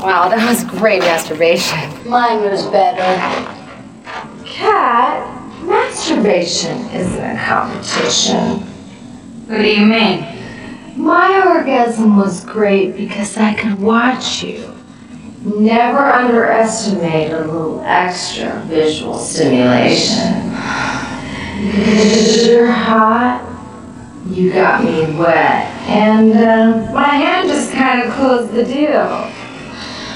Wow, that was great masturbation. Mine was better. Kat, masturbation isn't a competition. What do you mean? My orgasm was great because I could watch you. Never underestimate a little extra visual stimulation. Because you're hot, you got me wet, and my hand just kind of closed the deal.